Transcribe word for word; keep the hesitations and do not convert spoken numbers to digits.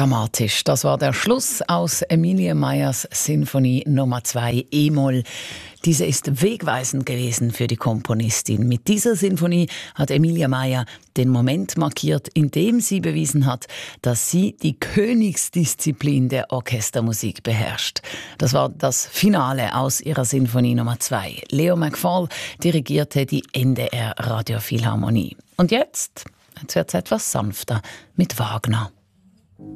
dramatisch. Das war der Schluss aus Emilie Meyers Sinfonie Nummer zwei E-Moll. Diese ist wegweisend gewesen für die Komponistin. Mit dieser Sinfonie hat Emilia Meyer den Moment markiert, in dem sie bewiesen hat, dass sie die Königsdisziplin der Orchestermusik beherrscht. Das war das Finale aus ihrer Sinfonie Nummer zwei. Leo McFall dirigierte die N D R Radiophilharmonie. Und jetzt, jetzt wird es etwas sanfter mit Wagner.